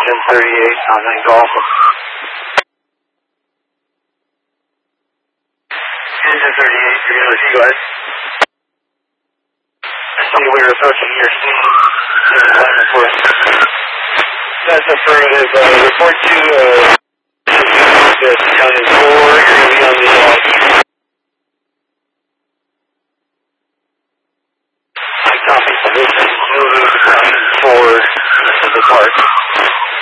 1038 on 9 Golf. 1038, you're going to see, go ahead. See, we're approaching your speed. That's affirmative. Report to Battalion 4. You're going to be on the